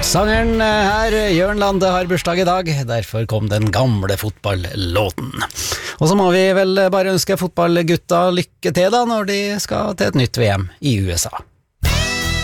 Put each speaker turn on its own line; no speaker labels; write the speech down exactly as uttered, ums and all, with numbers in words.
Sangeren her, Jørn Lande, har bursdag i dag, derfor kom den gamle fotballåten. Og så må vi vel bare ønske fotballgutta lykke til da, når de skal til et nytt V M i U S A.